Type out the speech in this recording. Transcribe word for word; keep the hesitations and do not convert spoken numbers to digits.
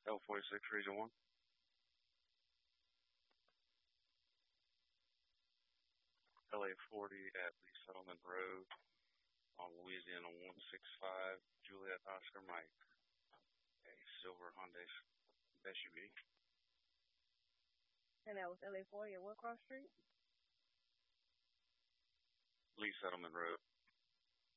L forty-six Region one. L A forty at Lee Settlement Road on Louisiana one six five, Juliet Oscar Mike, a silver Hyundai S U V. And that was L A forty at what cross street? Lee Settlement Road.